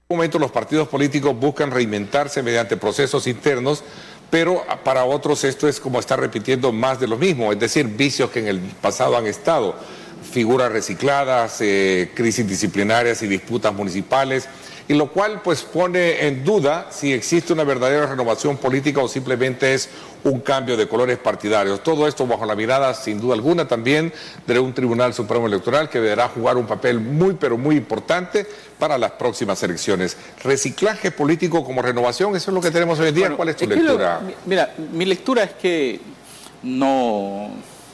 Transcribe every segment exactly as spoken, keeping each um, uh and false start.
En un momento los partidos políticos buscan reinventarse mediante procesos internos, pero para otros esto es como estar repitiendo más de lo mismo, es decir, vicios que en el pasado han estado, figuras recicladas, eh, crisis disciplinarias y disputas municipales, y lo cual pues pone en duda si existe una verdadera renovación política o simplemente es un cambio de colores partidarios. Todo esto bajo la mirada, sin duda alguna, también de un Tribunal Supremo Electoral que deberá jugar un papel muy, pero muy importante para las próximas elecciones. Reciclaje político como renovación, eso es lo que tenemos hoy en día. Bueno, ¿cuál es tu es lectura? Lo, mira, mi lectura es que no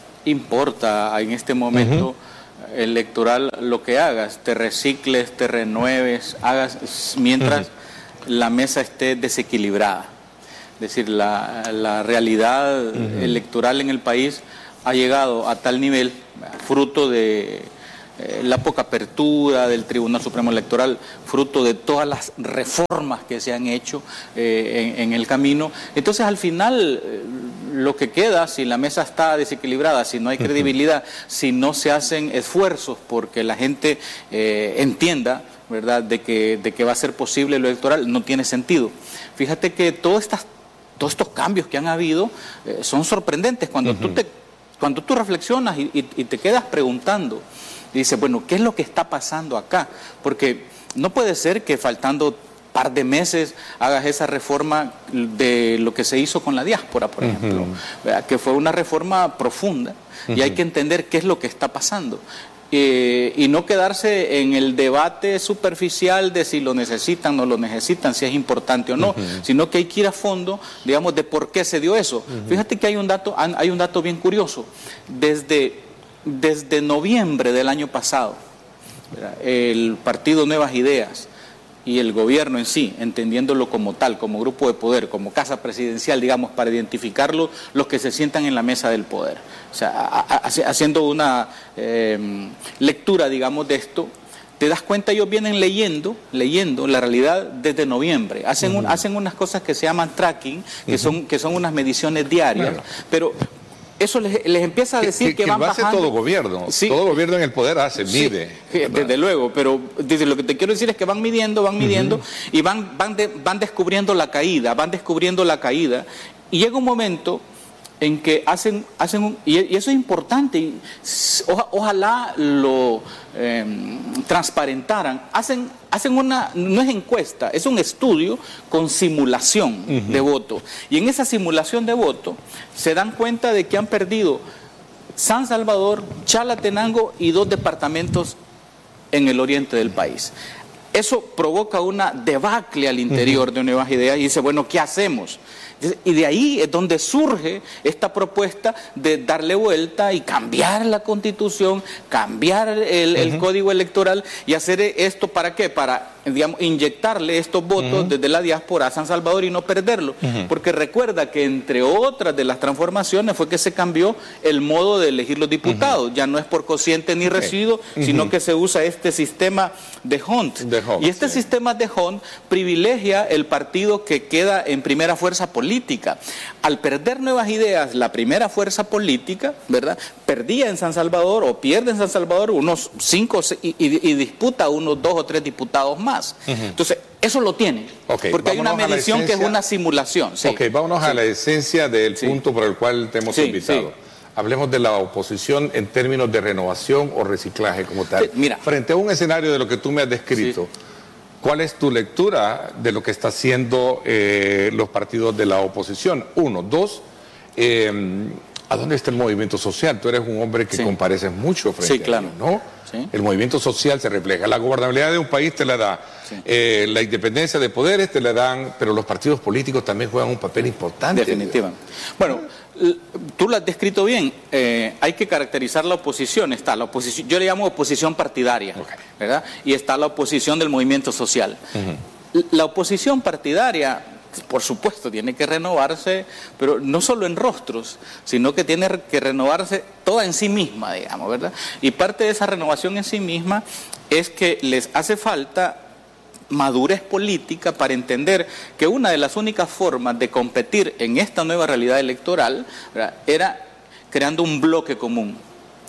importa en este momento uh-huh. electoral lo que hagas, te recicles, te renueves, hagas mientras uh-huh. la mesa esté desequilibrada. Es decir, la, la realidad uh-huh. electoral en el país ha llegado a tal nivel, fruto de eh, la poca apertura del Tribunal Supremo Electoral, fruto de todas las reformas que se han hecho eh, en, en el camino. Entonces, al final, eh, lo que queda, si la mesa está desequilibrada, si no hay credibilidad, uh-huh. si no se hacen esfuerzos porque la gente eh, entienda, ¿verdad?, de que, de que va a ser posible lo electoral, no tiene sentido. Fíjate que todas estas Todos estos cambios que han habido eh, son sorprendentes cuando, uh-huh. tú te, cuando tú reflexionas y, y, y te quedas preguntando y dices, bueno, ¿qué es lo que está pasando acá? Porque no puede ser que faltando par de meses hagas esa reforma de lo que se hizo con la diáspora, por uh-huh. ejemplo, ¿verdad?, que fue una reforma profunda uh-huh. y hay que entender qué es lo que está pasando. Eh, y no quedarse en el debate superficial de si lo necesitan o no lo necesitan, si es importante o no, uh-huh. sino que hay que ir a fondo, digamos, de por qué se dio eso. Uh-huh. Fíjate que hay un dato, hay un dato bien curioso. Desde, desde noviembre del año pasado, ¿verdad?, el partido Nuevas Ideas y el gobierno en sí, entendiéndolo como tal, como grupo de poder, como casa presidencial, digamos, para identificarlo, los que se sientan en la mesa del poder. O sea, a, a, haciendo una eh, lectura, digamos, de esto, te das cuenta, ellos vienen leyendo, leyendo la realidad desde noviembre. Hacen, uh-huh. un, hacen unas cosas que se llaman tracking, que, uh-huh. son, que son unas mediciones diarias, bueno. pero eso les, les empieza a decir que, que, que van lo hace bajando. Todo gobierno, sí. todo gobierno en el poder hace, mide. Sí, desde luego, pero desde lo que te quiero decir es que van midiendo, van midiendo uh-huh. y van, van, de, van descubriendo la caída, van descubriendo la caída y llega un momento en que hacen, hacen un, y eso es importante, y oja, ojalá lo eh, transparentaran, hacen, hacen una, no es encuesta, es un estudio con simulación uh-huh. de voto, y en esa simulación de voto se dan cuenta de que han perdido San Salvador, Chalatenango y dos departamentos en el oriente del país. Eso provoca una debacle al interior uh-huh. de Nuevas Ideas y dice, bueno, ¿qué hacemos? Y de ahí es donde surge esta propuesta de darle vuelta y cambiar la Constitución, cambiar el, el uh-huh. código electoral y hacer esto, ¿para qué? Para, digamos, inyectarle estos votos uh-huh. desde la diáspora a San Salvador y no perderlo. Uh-huh. Porque recuerda que entre otras de las transformaciones fue que se cambió el modo de elegir los diputados. Uh-huh. Ya no es por cociente ni okay. residuo, uh-huh. sino que se usa este sistema de Hunt. De Hunt y este sí. sistema de Hunt privilegia el partido que queda en primera fuerza política. Política. Al perder Nuevas Ideas, la primera fuerza política, ¿verdad?, perdía en San Salvador o pierde en San Salvador unos cinco y, y, y disputa unos dos o tres diputados más. Uh-huh. Entonces, eso lo tiene, okay, porque hay una medición que es una simulación. Sí. Ok, vámonos sí. a la esencia del sí. punto por el cual te hemos sí, invitado. Sí. Hablemos de la oposición en términos de renovación o reciclaje como tal. Sí, mira. Frente a un escenario de lo que tú me has descrito, sí. ¿cuál es tu lectura de lo que está haciendo eh, los partidos de la oposición? Uno. Dos, eh, ¿a dónde está el movimiento social? Tú eres un hombre que sí. compareces mucho frente sí, claro. a ellos, ¿no? Sí. El movimiento social se refleja. La gobernabilidad de un país te la da. Sí. Eh, la independencia de poderes te la dan, pero los partidos políticos también juegan un papel importante. Definitivamente. Bueno, tú lo has descrito bien. Eh, hay que caracterizar la oposición. Está la oposición, yo le llamo oposición partidaria, okay. ¿verdad? Y está la oposición del movimiento social. Uh-huh. La oposición partidaria, por supuesto, tiene que renovarse, pero no solo en rostros, sino que tiene que renovarse toda en sí misma, digamos, ¿verdad? Y parte de esa renovación en sí misma es que les hace falta madurez política para entender que una de las únicas formas de competir en esta nueva realidad electoral, ¿verdad?, era creando un bloque común.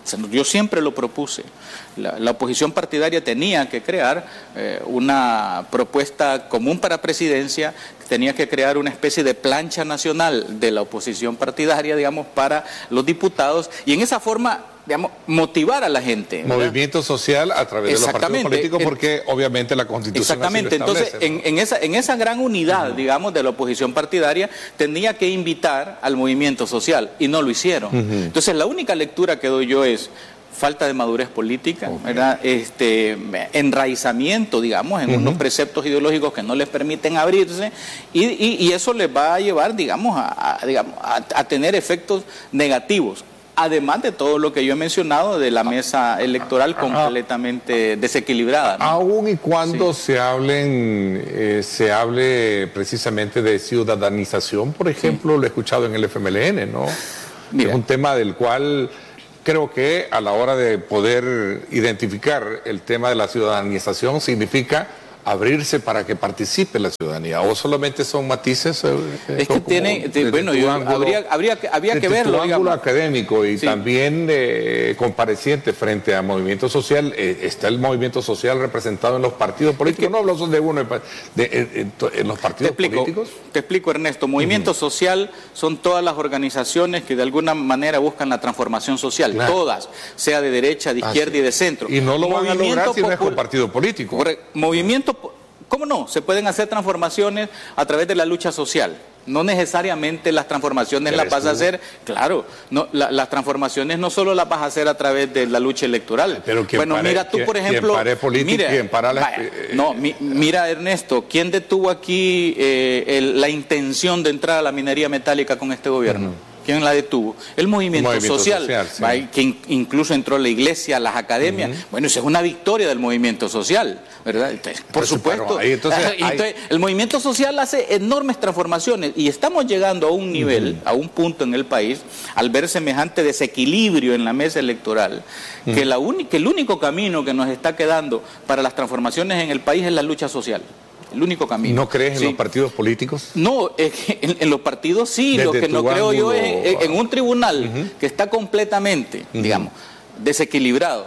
Yo siempre lo propuse. La, la oposición partidaria tenía que crear eh, una propuesta común para presidencia, tenía que crear una especie de plancha nacional de la oposición partidaria, digamos, para los diputados, y en esa forma, digamos, motivar a la gente, ¿verdad? Movimiento social a través de los partidos políticos, porque obviamente la Constitución exactamente, así lo establece, entonces, ¿no? en, en, esa, en esa gran unidad, uh-huh. digamos, de la oposición partidaria, tenía que invitar al movimiento social, y no lo hicieron. Uh-huh. Entonces, la única lectura que doy yo es falta de madurez política, okay. ¿verdad? Este, enraizamiento, digamos, en uh-huh. unos preceptos ideológicos que no les permiten abrirse, y, y, y eso les va a llevar, digamos, a, a, digamos a, a tener efectos negativos. Además de todo lo que yo he mencionado de la mesa electoral completamente desequilibrada, ¿no? Aún y cuando sí. se hablen, eh, se hable precisamente de ciudadanización, por ejemplo, sí. lo he escuchado en el F M L N, ¿no? Mira. Es un tema del cual creo que a la hora de poder identificar el tema de la ciudadanización significa abrirse para que participe la ciudadanía, o solamente son matices. Eh, es que tiene, bueno, yo, ángulo, habría, habría que, habría que verlo. Tu ángulo académico y sí. también eh, compareciente frente al movimiento social, eh, está el movimiento social representado en los partidos políticos. Es que, no hablo de uno, de, de, de, de, en los partidos te explico, políticos. Te explico, Ernesto. Movimiento uh-huh. social son todas las organizaciones que de alguna manera buscan la transformación social, claro. todas, sea de derecha, de izquierda ah, sí. y de centro. Y no lo van a lograr si no es con partido político. Correcto. Movimiento ¿Cómo no? Se pueden hacer transformaciones a través de la lucha social. No necesariamente las transformaciones las vas tú? a hacer, claro, no, la, las transformaciones no solo las vas a hacer a través de la lucha electoral. Pero bueno, pare, mira tú, por ejemplo, quien política, mira, quien para la, vaya, eh, no, mi, mira Ernesto, ¿quién detuvo aquí eh, el, la intención de entrar a la minería metálica con este gobierno? Uh-huh. ¿Quién la detuvo? El movimiento, movimiento social, social sí. ¿va? Que in, incluso entró la iglesia, las academias. Uh-huh. Bueno, eso es una victoria del movimiento social, ¿verdad? Entonces, por pues, supuesto. Ahí, entonces, entonces, el movimiento social hace enormes transformaciones y estamos llegando a un nivel, uh-huh. a un punto en el país, al ver semejante desequilibrio en la mesa electoral, uh-huh. que, la que el único camino que nos está quedando para las transformaciones en el país es la lucha social. El único camino. ¿No crees sí. en los partidos políticos? No, es que en, en los partidos sí. Desde lo que no creo ángulo, yo es en, en un tribunal uh-huh. que está completamente, uh-huh. digamos, desequilibrado.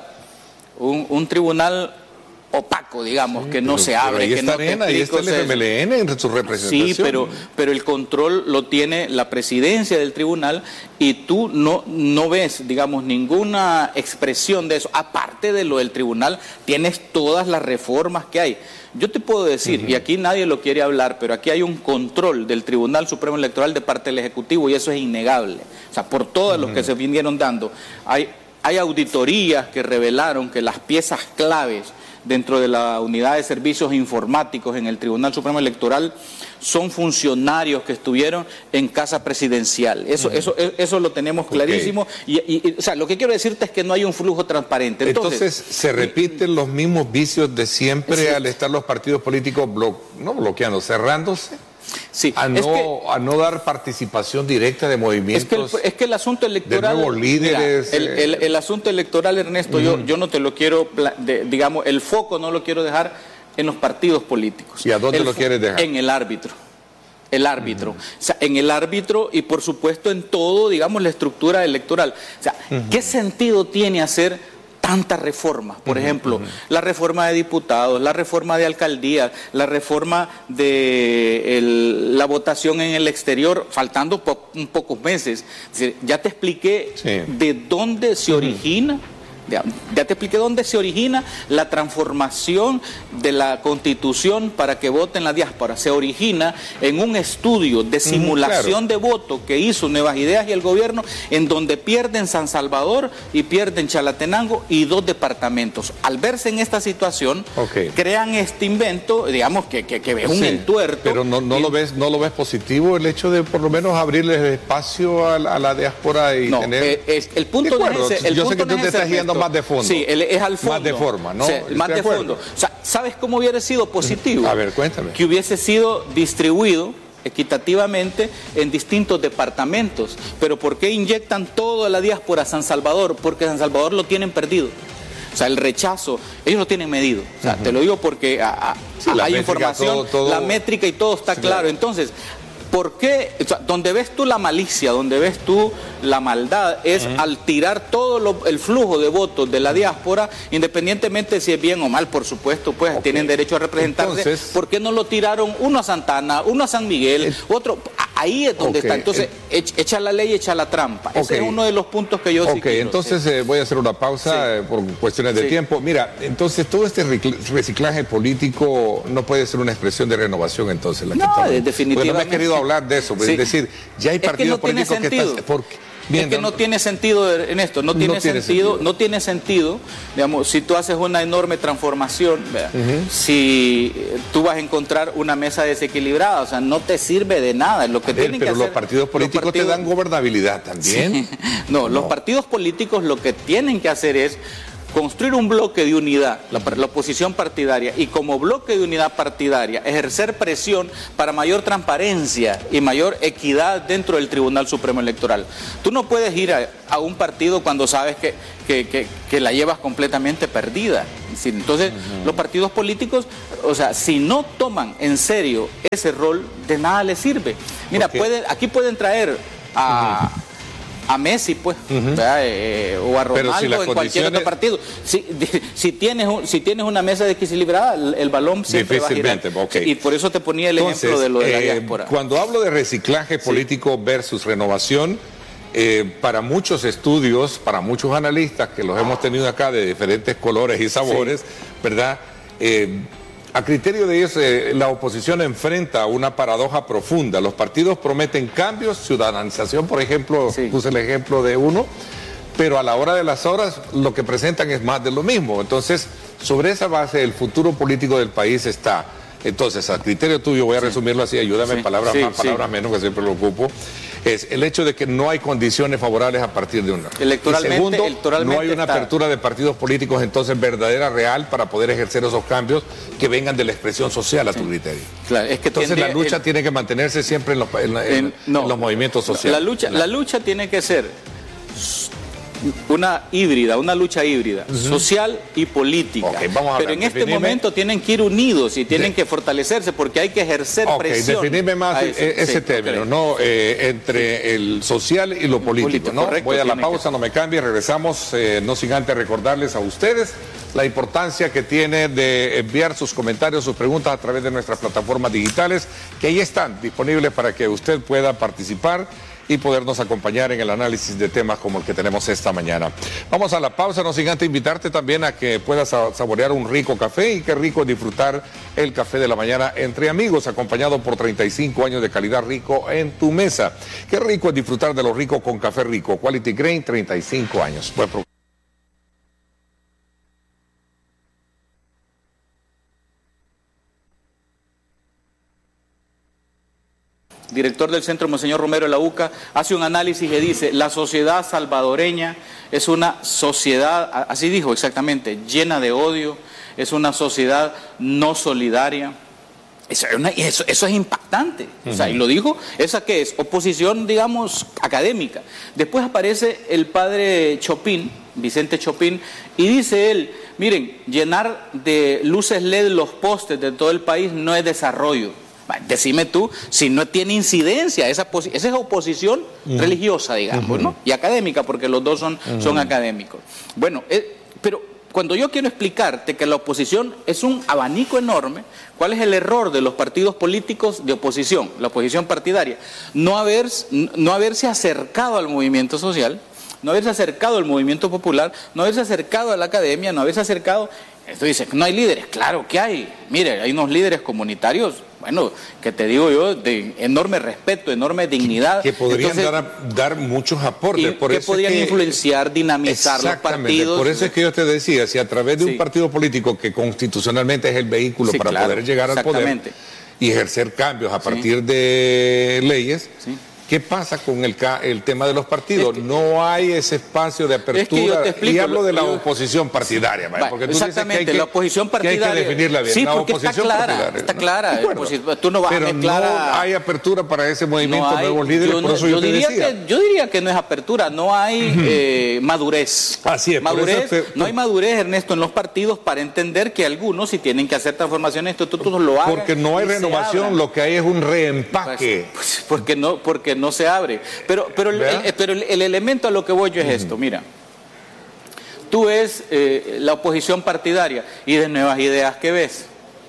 Un, un tribunal opaco, digamos, sí, que no pero, se abre, que no te explico, ahí está el F M L N en su representación. Sí, pero, pero el control lo tiene la presidencia del tribunal y tú no, no ves, digamos, ninguna expresión de eso. Aparte de lo del tribunal, tienes todas las reformas que hay. Yo te puedo decir, uh-huh. y aquí nadie lo quiere hablar, pero aquí hay un control del Tribunal Supremo Electoral de parte del Ejecutivo y eso es innegable. O sea, por todos uh-huh. los que se vinieron dando. Hay, hay auditorías que revelaron que las piezas claves dentro de la unidad de servicios informáticos en el Tribunal Supremo Electoral son funcionarios que estuvieron en casa presidencial. Eso, uh-huh. eso, eso lo tenemos clarísimo. Okay. Y, y, o sea, lo que quiero decirte es que no hay un flujo transparente. Entonces, Entonces ¿se repiten los mismos vicios de siempre sí. al estar los partidos políticos blo no bloqueando, cerrándose? Sí, a, no, es que, a no dar participación directa de movimientos. Es que el, es que el asunto electoral. De nuevos líderes. Mira, el, el, el asunto electoral, Ernesto, uh-huh. yo, yo no te lo quiero, de, digamos, el foco no lo quiero dejar en los partidos políticos. ¿Y a dónde el, lo quieres dejar? En el árbitro. El árbitro. Uh-huh. O sea, en el árbitro y por supuesto en todo, digamos, la estructura electoral. O sea, uh-huh. ¿qué sentido tiene hacer tantas reformas? Por uh-huh, ejemplo, uh-huh. la reforma de diputados, la reforma de alcaldías, la reforma de el, la votación en el exterior, faltando po un pocos meses. Es decir, ya te expliqué sí. de dónde se uh-huh. origina. Ya, ya te expliqué dónde se origina la transformación de la Constitución para que voten la diáspora. Se origina en un estudio de simulación mm, claro. de voto que hizo Nuevas Ideas y el gobierno, en donde pierden San Salvador y pierden Chalatenango y dos departamentos. Al verse en esta situación, okay. crean este invento, digamos, que, que, que es un sí, entuerto. Pero no, no, y, lo ves, ¿no lo ves positivo el hecho de por lo menos abrirles espacio a, a la diáspora y no, tener... Eh, es, el punto de no es ese, el Yo punto sé que tú te estás yendo más de fondo. Sí, el, es al fondo. Más de forma, ¿no? Sí, más de, de fondo. O sea, ¿sabes cómo hubiera sido positivo? A ver, cuéntame. Que hubiese sido distribuido equitativamente en distintos departamentos. Pero ¿por qué inyectan toda la diáspora a San Salvador? Porque San Salvador lo tienen perdido. O sea, el rechazo, ellos lo tienen medido. O sea, uh-huh. te lo digo porque a, a, sí, hay métrica, información, todo, todo... la métrica y todo está sí, claro. Entonces, ¿por qué? O sea, donde ves tú la malicia, donde ves tú la maldad, es uh-huh. al tirar todo lo, el flujo de votos de la diáspora, independientemente si es bien o mal, por supuesto, pues okay. tienen derecho a representarse. Entonces, ¿por qué no lo tiraron uno a Santana, uno a San Miguel, el, otro? Ahí es donde okay. está. Entonces, el, echa la ley, echa la trampa. Okay. Ese es uno de los puntos que yo okay. sí quiero, entonces sí. Eh, voy a hacer una pausa sí. eh, por cuestiones de sí. tiempo. Mira, entonces todo este reciclaje político no puede ser una expresión de renovación, entonces. La no, que definitivamente. Porque no me he querido hablar de eso. Sí. Es decir, ya hay partidos es que no políticos que están... Porque, Bien, es que no, no tiene sentido en esto, no tiene, no tiene sentido, sentido, no tiene sentido, digamos, si tú haces una enorme transformación, uh-huh. si tú vas a encontrar una mesa desequilibrada, o sea, no te sirve de nada. Lo que ver, tienen pero que los hacer, partidos políticos los partidos, te dan gobernabilidad también. Sí. No, no, los partidos políticos lo que tienen que hacer es construir un bloque de unidad, la, la oposición partidaria, y como bloque de unidad partidaria, ejercer presión para mayor transparencia y mayor equidad dentro del Tribunal Supremo Electoral. Tú no puedes ir a, a un partido cuando sabes que, que, que, que la llevas completamente perdida. Entonces, uh-huh. los partidos políticos, o sea, si no toman en serio ese rol, de nada les sirve. Mira, pueden, aquí pueden traer a... Uh-huh. a Messi, pues, uh-huh. eh, o a Ronaldo si en condiciones... cualquier otro partido. Si, si, tienes, si tienes una mesa desequilibrada, el, el balón siempre va a girar. Okay. Y por eso te ponía el Entonces, ejemplo de lo de la eh, diáspora. Cuando hablo de reciclaje político sí. versus renovación, eh, para muchos estudios, para muchos analistas que los hemos tenido acá de diferentes colores y sabores, sí. ¿verdad?, Eh, a criterio de ellos, eh, la oposición enfrenta una paradoja profunda. Los partidos prometen cambios, ciudadanización, por ejemplo, sí. puse el ejemplo de uno, pero a la hora de las horas lo que presentan es más de lo mismo. Entonces, sobre esa base, el futuro político del país está. Entonces, a criterio tuyo, voy a resumirlo así, ayúdame, sí. palabras sí, más, sí. palabras menos, que siempre lo ocupo, es el hecho de que no hay condiciones favorables a partir de una. Electoralmente, y segundo, electoralmente no hay una está. apertura de partidos políticos entonces verdadera, real, para poder ejercer esos cambios que vengan de la expresión social a tu sí. criterio. Claro, es que entonces tendría, la lucha el, tiene que mantenerse siempre en los, en, en, en, no, en los movimientos sociales. La lucha, la lucha tiene que ser una híbrida, una lucha híbrida, uh-huh. social y política. Okay, vamos a Pero ver, en este definime... momento tienen que ir unidos y tienen de... que fortalecerse porque hay que ejercer okay, presión. Definime más ese, ese sí, término, okay. ¿no? Eh, entre sí. el social y lo político, político ¿no? Correcto, voy a la pausa, que... no me cambie, regresamos, eh, no sin antes recordarles a ustedes la importancia que tiene de enviar sus comentarios, sus preguntas a través de nuestras plataformas digitales, que ahí están disponibles para que usted pueda participar y podernos acompañar en el análisis de temas como el que tenemos esta mañana. Vamos a la pausa, no sin antes invitarte también a que puedas saborear un rico café, y qué rico disfrutar el café de la mañana entre amigos, acompañado por treinta y cinco años de calidad rico en tu mesa. Qué rico es disfrutar de lo rico con café rico, Quality Grain, treinta y cinco años. Buen programa. Director del Centro Monseñor Romero de la U C A, hace un análisis que dice: la sociedad salvadoreña es una sociedad, así dijo exactamente, llena de odio, es una sociedad no solidaria. Eso es, una, eso, eso es impactante. Uh-huh. O sea, y lo dijo, ¿esa qué es? Oposición, digamos, académica. Después aparece el padre Chopin, Vicente Chopin, y dice él: miren, llenar de luces L E D los postes de todo el país no es desarrollo. Decime tú si no tiene incidencia esa, esa es oposición uh-huh. religiosa, digamos, uh-huh. ¿no? Y académica, porque los dos son, uh-huh. son académicos. Bueno, eh, pero cuando yo quiero explicarte que la oposición es un abanico enorme, ¿cuál es el error de los partidos políticos de oposición, la oposición partidaria? No, haber, no haberse acercado al movimiento social, no haberse acercado al movimiento popular, no haberse acercado a la academia, no haberse acercado... Esto dice, no hay líderes, claro que hay. Mire, hay unos líderes comunitarios, bueno, que te digo yo, de enorme respeto, enorme dignidad. Que podrían Entonces, dar, dar muchos aportes. Por que eso podrían es que, influenciar, dinamizar los partidos. Por eso es que yo te decía, si a través de sí. un partido político que constitucionalmente es el vehículo sí, para claro, poder llegar al poder y ejercer cambios a partir sí. de leyes, sí. ¿Qué pasa con el, el tema de los partidos? Es que, no hay ese espacio de apertura. Es que yo te explico, y hablo de la yo, oposición partidaria. Va, porque tú exactamente, dices que hay que, la oposición partidaria. Que hay que definirla bien. Sí, la porque oposición está clara. Está clara. ¿No? Pues, tú no vas pero a mezclar no a... hay apertura para ese movimiento no hay, Nuevos Líderes, yo, por eso yo, yo te diría decía. Que, yo diría que no es apertura, no hay uh-huh. eh, madurez. Así es. Madurez, te... No hay madurez, Ernesto, en los partidos para entender que algunos, si tienen que hacer transformaciones estatutos, lo hagan. Porque no hay renovación, lo que hay es un reempaque. Pues, pues, porque, no, porque no se abre. Pero, pero el, El, pero el, el elemento a lo que voy yo es uh-huh. esto, mira, tú ves eh, la oposición partidaria y de nuevas ideas que ves,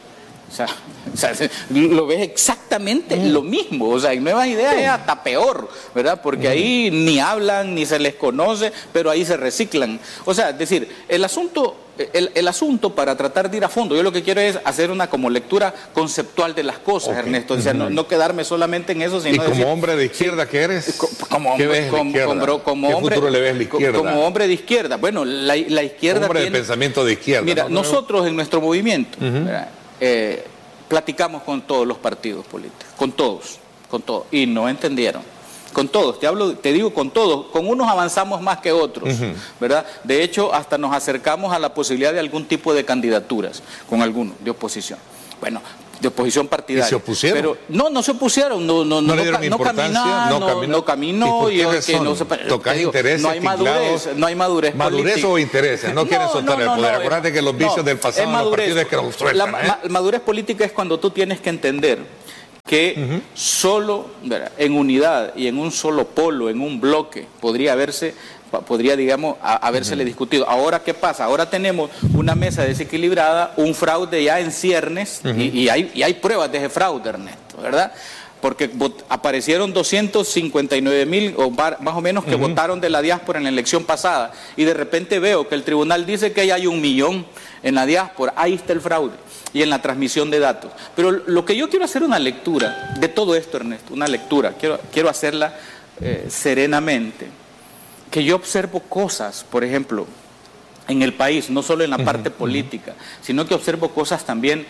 o sea, o sea lo ves exactamente uh-huh. lo mismo, o sea, en nuevas ideas uh-huh. es hasta peor, ¿verdad? Porque uh-huh. ahí ni hablan, ni se les conoce, pero ahí se reciclan. O sea, es decir, el asunto... El, el asunto para tratar de ir a fondo, yo lo que quiero es hacer una como lectura conceptual de las cosas, okay. Ernesto, o sea, no, no quedarme solamente en eso, sino y como decir, hombre de izquierda que eres, como hombre, ¿qué ves como, izquierda? Como, como ¿Qué hombre, futuro le ves a la izquierda? Como hombre de izquierda, bueno, la, la izquierda hombre tiene, de pensamiento de izquierda. Mira, ¿no? nosotros en nuestro movimiento uh-huh. eh, platicamos con todos los partidos políticos, con todos, con todos, y no entendieron. Con todos, te hablo, te digo con todos, con unos avanzamos más que otros, uh-huh. ¿verdad? De hecho, hasta nos acercamos a la posibilidad de algún tipo de candidaturas, con algunos, de oposición. Bueno, de oposición partidaria. ¿Y se opusieron? Pero no, no se opusieron, no, no, no, no, no, no caminaron, no, no, no caminó, y, y que no se tocar digo, intereses, no hay madurez, no hay madurez madurez política. o intereses, no, no quieren soltar no, no, el poder. No, Acuérdate que los vicios no, del pasado de los partidos es que los sueltan. La ¿eh? ma madurez política es cuando tú tienes que entender que uh-huh. solo ¿verdad? en unidad y en un solo polo, en un bloque, podría haberse, podría, digamos, habérsele uh-huh. discutido. Ahora, ¿qué pasa? Ahora tenemos una mesa desequilibrada, un fraude ya en ciernes, uh-huh. y, y, hay, y hay pruebas de ese fraude, Ernesto, ¿verdad? Porque aparecieron doscientos cincuenta y nueve mil, o más o menos, que uh-huh. votaron de la diáspora en la elección pasada, y de repente veo que el tribunal dice que hay un millón en la diáspora. Ahí está el fraude, y en la transmisión de datos. Pero lo que yo quiero hacer una lectura de todo esto, Ernesto, una lectura, quiero, quiero hacerla eh, serenamente, que yo observo cosas, por ejemplo, en el país, no solo en la parte uh-huh. política, sino que observo cosas también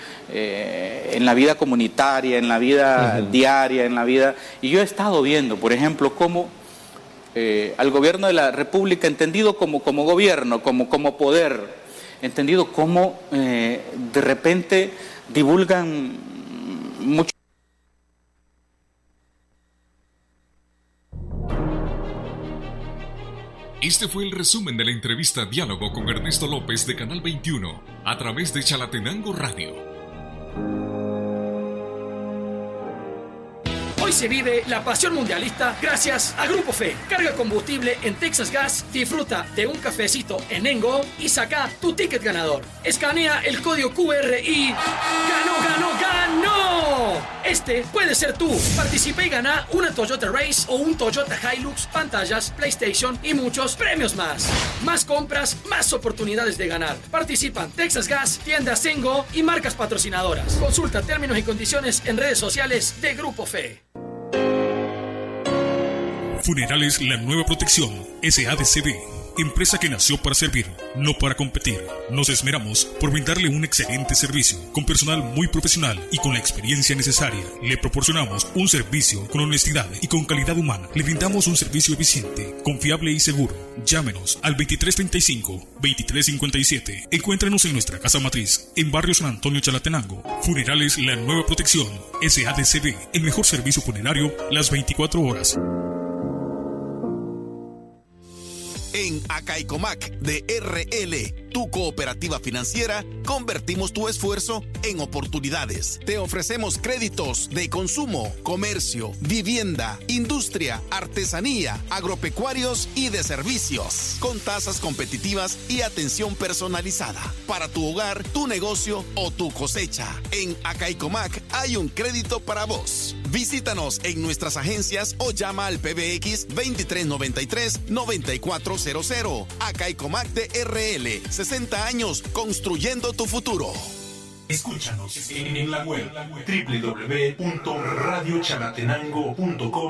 eh, en la vida comunitaria, en la vida uh-huh. diaria, en la vida... Y yo he estado viendo, por ejemplo, cómo eh, al gobierno de la República, entendido como, como gobierno, como, como poder, entendido cómo eh, de repente divulgan mucho. Este fue el resumen de la entrevista Diálogo con Ernesto López de Canal veintiuno a través de Chalatenango Radio. Hoy se vive la pasión mundialista gracias a Grupo F E. Carga combustible en Texas Gas, disfruta de un cafecito en Engo y saca tu ticket ganador. Escanea el código Q R y ¡ganó, ganó, ganó! Este puede ser tú. Participa y gana una Toyota Race o un Toyota Hilux, pantallas, PlayStation y muchos premios más. Más compras, más oportunidades de ganar. Participan Texas Gas, tiendas Engo y marcas patrocinadoras. Consulta términos y condiciones en redes sociales de Grupo F E. Funerales La Nueva Protección, S A D C B, empresa que nació para servir, no para competir. Nos esmeramos por brindarle un excelente servicio, con personal muy profesional y con la experiencia necesaria. Le proporcionamos un servicio con honestidad y con calidad humana. Le brindamos un servicio eficiente, confiable y seguro. Llámenos al veintitrés treinta y cinco, veintitrés cincuenta y siete. Encuéntrenos en nuestra casa matriz, en Barrio San Antonio, Chalatenango. Funerales La Nueva Protección, S A D C B, el mejor servicio funerario las veinticuatro horas. En Acaicomac de R L, tu cooperativa financiera, convertimos tu esfuerzo en oportunidades. Te ofrecemos créditos de consumo, comercio, vivienda, industria, artesanía, agropecuarios y de servicios, con tasas competitivas y atención personalizada para tu hogar, tu negocio o tu cosecha. En Acaicomac hay un crédito para vos. Visítanos en nuestras agencias o llama al P B X veintitrés noventa y tres, noventa y cuatro cero cero. Acaicomac de R L, sesenta años construyendo tu futuro. Escúchanos en la web doble u doble u doble u punto radio chalatenango punto com.